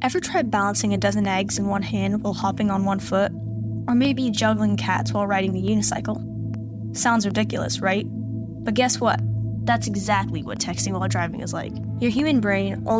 Ever try balancing a dozen eggs in one hand while hopping on one foot? Or maybe juggling cats while riding the unicycle? Sounds ridiculous, right? But guess what? That's exactly what texting while driving is like. Your human brain only